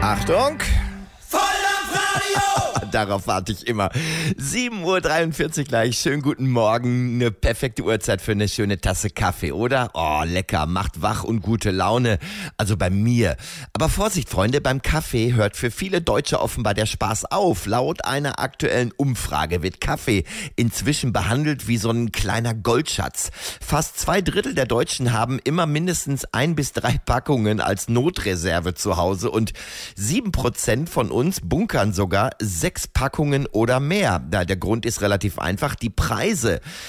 Achtung! Volldampfradio! Darauf warte ich immer. 7:43 Uhr gleich. Schönen guten Morgen. Eine perfekte Uhrzeit für eine schöne Tasse Kaffee, oder? Oh, lecker. Macht wach und gute Laune. Also bei mir. Aber Vorsicht, Freunde, beim Kaffee hört für viele Deutsche offenbar der Spaß auf. Laut einer aktuellen Umfrage wird Kaffee inzwischen behandelt wie so ein kleiner Goldschatz. Fast 2/3 der Deutschen haben immer mindestens 1 bis 3 Packungen als Notreserve zu Hause und 7% von uns bunkern sogar 6 Packungen oder mehr. Der Grund ist relativ einfach. Die Preise